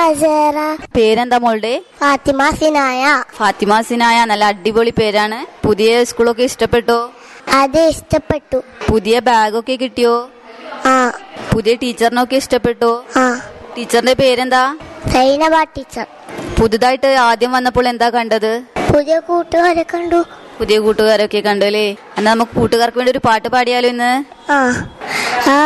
അസേറ. പേരെന്താ മോളുടെ? ഫാത്തിമ സിനായ. ഫാത്തിമ സിനായ, നല്ല അടിപൊളി പേരാണ്. പുതിയ സ്കൂളൊക്കെ ഇഷ്ടപ്പെട്ടോ? അത് ഇഷ്ടപ്പെട്ടു. പുതിയ ബാഗൊക്കെ കിട്ടിയോ? ആ. പുതിയ ടീച്ചറിനൊക്കെ ഇഷ്ടപ്പെട്ടോ? ആ. ടീച്ചറിന്റെ പേരെന്താ? സൈനബ ടീച്ചർ. പുതുതായിട്ട് ആദ്യം വന്നപ്പോൾ എന്താ കണ്ടത്? പുതിയ കൂട്ടുകാരെ കണ്ടു. പുതിയ കൂട്ടുകാരൊക്കെ കണ്ടു അല്ലേ? എന്നാ നമുക്ക് കൂട്ടുകാർക്ക് വേണ്ടി ഒരു പാട്ട് പാടിയാലോ ഇന്ന്? ആ.